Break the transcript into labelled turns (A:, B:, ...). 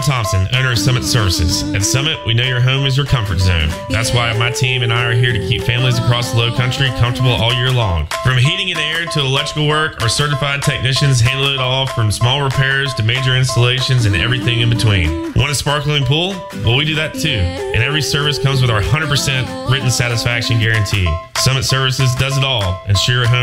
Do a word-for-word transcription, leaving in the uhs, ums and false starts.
A: Thompson, owner of Summit Services. At Summit, we know your home is your comfort zone. That's why my team and I are here to keep families across the low country comfortable all year long. From heating and air to electrical work, our certified technicians handle it all, from small repairs to major installations and everything in between. Want a sparkling pool? Well, we do that too. And every service comes with our one hundred percent written satisfaction guarantee. Summit Services does it all. Ensure your home